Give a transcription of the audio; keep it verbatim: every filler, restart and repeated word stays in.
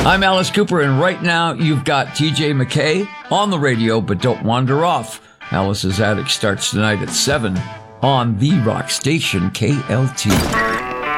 I'm Alice Cooper, and right now you've got T J McKay on the radio, but don't wander off. Alice's Attic starts tonight at seven on the rock station K L T.